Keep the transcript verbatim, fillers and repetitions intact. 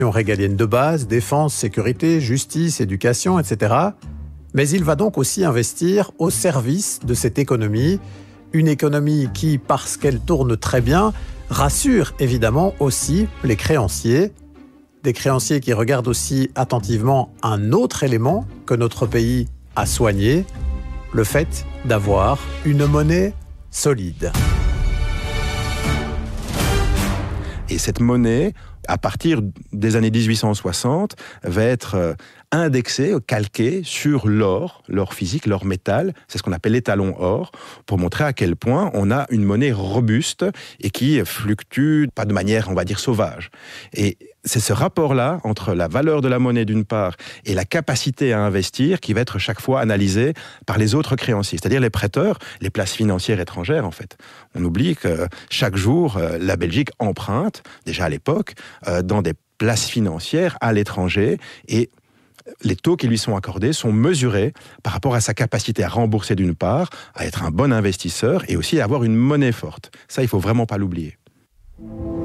régaliennes de base, défense, sécurité, justice, éducation, et cetera. Mais il va donc aussi investir au service de cette économie, une économie qui, parce qu'elle tourne très bien, rassure évidemment aussi les créanciers. Des créanciers qui regardent aussi attentivement un autre élément que notre pays a soigné, le fait d'avoir une monnaie solide. Et cette monnaie, à partir des années dix-huit cent soixante, va être indexée, calquée sur l'or, l'or physique, l'or métal, c'est ce qu'on appelle l'étalon or, pour montrer à quel point on a une monnaie robuste et qui fluctue pas de manière, on va dire, sauvage. Et c'est ce rapport-là entre la valeur de la monnaie d'une part et la capacité à investir qui va être chaque fois analysé par les autres créanciers, c'est-à-dire les prêteurs, les places financières étrangères en fait. On oublie que chaque jour, la Belgique emprunte, déjà à l'époque, dans des places financières à l'étranger et les taux qui lui sont accordés sont mesurés par rapport à sa capacité à rembourser d'une part, à être un bon investisseur et aussi à avoir une monnaie forte. Ça, il ne faut vraiment pas l'oublier.